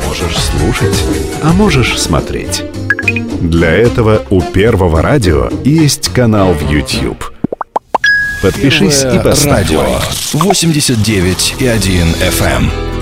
Можешь слушать, а можешь смотреть. Для этого у Первого радио есть канал в YouTube. Подпишись и поставь лайк. 89,1 FM.